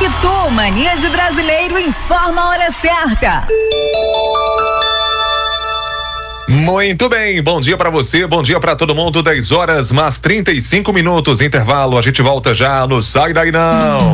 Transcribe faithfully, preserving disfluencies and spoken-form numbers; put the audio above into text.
Pitu Mania de Brasileiro informa a hora certa. Muito bem, bom dia pra você, bom dia pra todo mundo, dez horas mais trinta e cinco minutos, intervalo, a gente volta já no Sai Daí Não.